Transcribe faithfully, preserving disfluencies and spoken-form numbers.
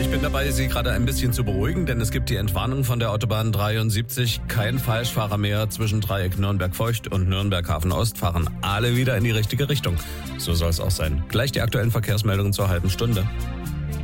Ich bin dabei, Sie gerade ein bisschen zu beruhigen, denn es gibt die Entwarnung von der Autobahn dreiundsiebzig. Kein Falschfahrer mehr. Zwischen Dreieck Nürnberg-Feucht und Nürnberg-Hafen-Ost fahren alle wieder in die richtige Richtung. So soll es auch sein. Gleich die aktuellen Verkehrsmeldungen zur halben Stunde.